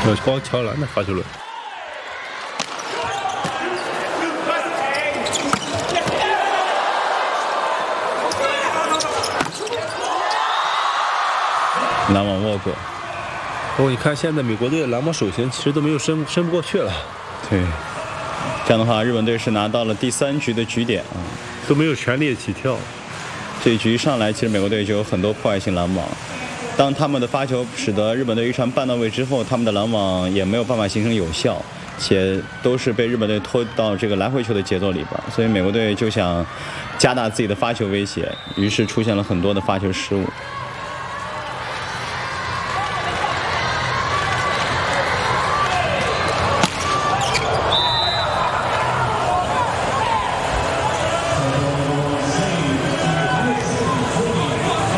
光乔兰的发球轮。 篮网沃格。 你看现在美国队的篮网手型其实都没有伸不过去了。 对，这样的话，日本队是拿到了第3局的局点啊， 都没有全力起跳。 这一局上来，其实美国队就有很多破坏性篮网。当他们的发球使得日本队一传半到位之后，他们的篮网也没有办法形成有效，且都是被日本队拖到这个来回球的节奏里边，所以美国队就想加大自己的发球威胁，于是出现了很多的发球失误。